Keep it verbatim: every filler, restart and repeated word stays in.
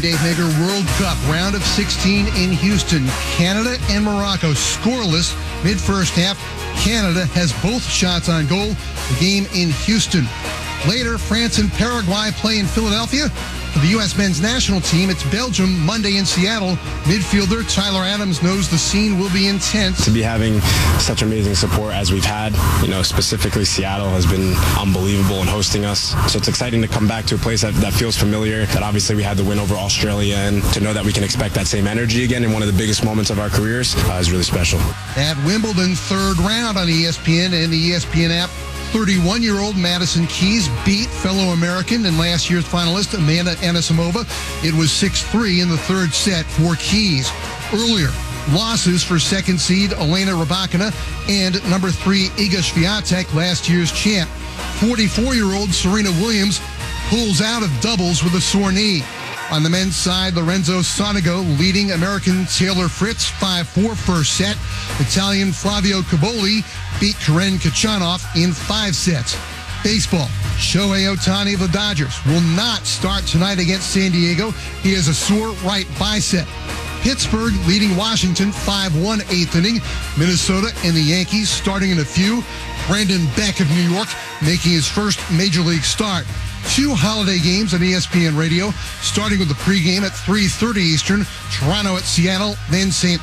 Dave Hager World Cup round of sixteen in Houston. Canada and Morocco scoreless mid-first half. Canada has both shots on goal. The game in Houston. Later, France and Paraguay play in Philadelphia. For the U S men's national team, it's Belgium Monday in Seattle. Midfielder Tyler Adams knows the scene will be intense. To be having such amazing support as we've had, you know, specifically Seattle has been unbelievable in hosting us. So it's exciting to come back to a place that, that feels familiar, that obviously we had the win over Australia, and to know that we can expect that same energy again in one of the biggest moments of our careers uh, is really special. At Wimbledon, third round on E S P N and the E S P N app. thirty-one-year-old Madison Keys beat fellow American and last year's finalist Amanda Anisimova. It was six three in the third set for Keys. Earlier, losses for second seed Elena Rybakina and number three Iga Swiatek, last year's champ. forty-four-year-old Serena Williams pulls out of doubles with a sore knee. On the men's side, Lorenzo Sonego leading American Taylor Fritz five four first set. Italian Flavio Caboli beat Karen Khachanov in five sets. Baseball. Shohei Ohtani of the Dodgers will not start tonight against San Diego. He has a sore right bicep. Pittsburgh leading Washington five one eighth inning. Minnesota and the Yankees starting in a few. Brandon Beck of New York making his first major league start. Two holiday games on E S P N Radio, starting with the pregame at three thirty Eastern. Toronto at Seattle, then Saint